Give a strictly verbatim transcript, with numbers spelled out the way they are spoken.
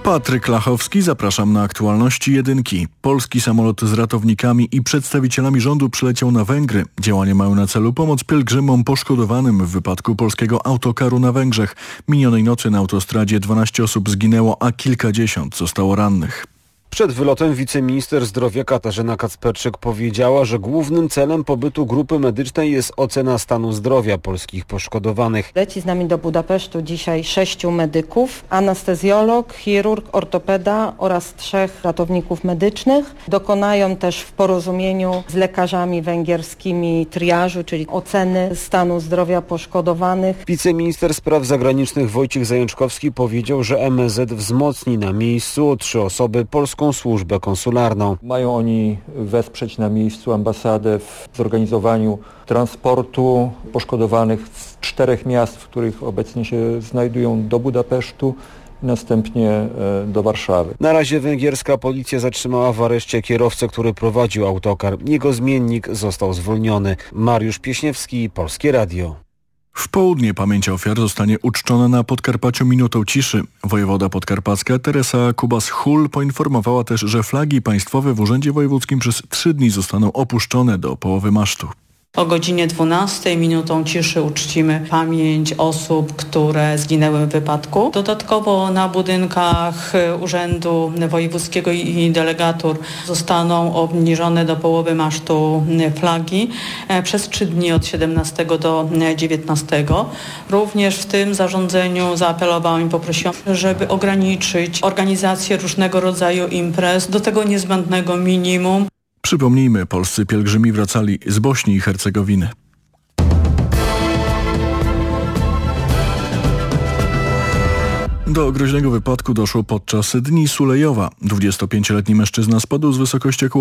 Patryk Lachowski, zapraszam na aktualności jedynki. Polski samolot z ratownikami i przedstawicielami rządu przyleciał na Węgry. Działania mają na celu pomoc pielgrzymom poszkodowanym w wypadku polskiego autokaru na Węgrzech. Minionej nocy na autostradzie dwanaście osób zginęło, a kilkadziesiąt zostało rannych. Przed wylotem wiceminister zdrowia Katarzyna Kacperczyk powiedziała, że głównym celem pobytu grupy medycznej jest ocena stanu zdrowia polskich poszkodowanych. Leci z nami do Budapesztu dzisiaj sześciu medyków, anestezjolog, chirurg, ortopeda oraz trzech ratowników medycznych. Dokonają też w porozumieniu z lekarzami węgierskimi triażu, czyli oceny stanu zdrowia poszkodowanych. Wiceminister spraw zagranicznych Wojciech Zajączkowski powiedział, że M S Z wzmocni na miejscu o trzy osoby polską służbę konsularną. Mają oni wesprzeć na miejscu ambasadę w zorganizowaniu transportu poszkodowanych z czterech miast, w których obecnie się znajdują, do Budapesztu i następnie do Warszawy. Na razie węgierska policja zatrzymała w areszcie kierowcę, który prowadził autokar. Jego zmiennik został zwolniony. Mariusz Pieśniewski, Polskie Radio. W południe pamięć ofiar zostanie uczczona na Podkarpaciu minutą ciszy. Wojewoda podkarpacka Teresa Kubas-Hul poinformowała też, że flagi państwowe w Urzędzie Wojewódzkim przez trzy dni zostaną opuszczone do połowy masztu. O godzinie dwunastej minutą ciszy uczcimy pamięć osób, które zginęły w wypadku. Dodatkowo na budynkach Urzędu Wojewódzkiego i delegatur zostaną obniżone do połowy masztu flagi przez trzy dni od siedemnastego do dziewiętnastego. Również w tym zarządzeniu zaapelowałam i poprosiłam, żeby ograniczyć organizację różnego rodzaju imprez do tego niezbędnego minimum. Przypomnijmy, polscy pielgrzymi wracali z Bośni i Hercegowiny. Do groźnego wypadku doszło podczas Dni Sulejowa. dwudziestopięcioletni mężczyzna spadł z wysokości około